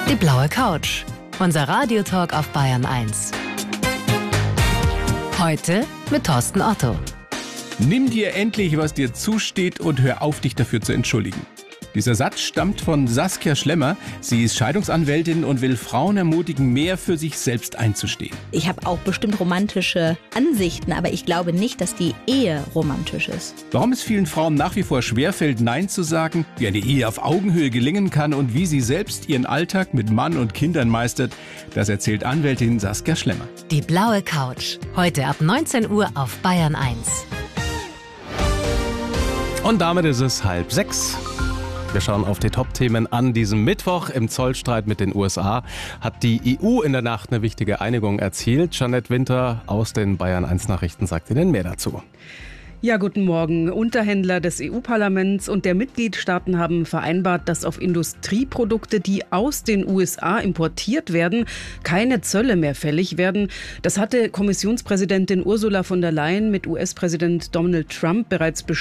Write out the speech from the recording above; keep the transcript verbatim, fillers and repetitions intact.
Die blaue Couch. Unser Radiotalk auf Bayern eins. Heute mit Thorsten Otto. Nimm dir endlich, was dir zusteht und hör auf, dich dafür zu entschuldigen. Dieser Satz stammt von Saskia Schlemmer. Sie ist Scheidungsanwältin und will Frauen ermutigen, mehr für sich selbst einzustehen. Ich habe auch bestimmt romantische Ansichten, aber ich glaube nicht, dass die Ehe romantisch ist. Warum es vielen Frauen nach wie vor schwerfällt, Nein zu sagen, wie eine Ehe auf Augenhöhe gelingen kann und wie sie selbst ihren Alltag mit Mann und Kindern meistert, das erzählt Anwältin Saskia Schlemmer. Die blaue Couch. Heute ab neunzehn Uhr auf Bayern eins. Und damit ist es halb sechs. Wir schauen auf die Top-Themen an diesem Mittwoch. Im Zollstreit mit den U S A hat die E U in der Nacht eine wichtige Einigung erzielt. Jeanette Winter aus den Bayern eins Nachrichten sagt Ihnen mehr dazu. Ja, guten Morgen. Unterhändler des E U-Parlaments und der Mitgliedstaaten haben vereinbart, dass auf Industrieprodukte, die aus den U S A importiert werden, keine Zölle mehr fällig werden. Das hatte Kommissionspräsidentin Ursula von der Leyen mit U S-Präsident Donald Trump bereits beschlossen.